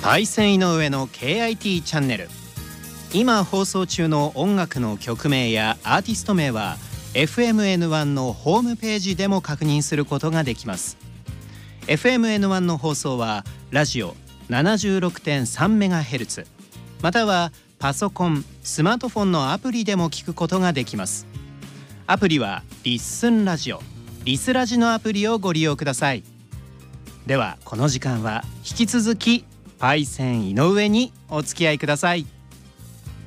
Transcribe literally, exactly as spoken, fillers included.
パイセン井上の ケーアイティー チャンネル。今放送中の音楽の曲名やアーティスト名は エフエムエヌワン のホームページでも確認することができます。 エフエムエヌワン の放送はラジオ ななじゅうろくてんさんメガヘルツ またはパソコン、スマートフォンのアプリでも聞くことができます。アプリはリッスンラジオ、リスラジのアプリをご利用ください。ではこの時間は引き続きパイセン井上にお付き合いください。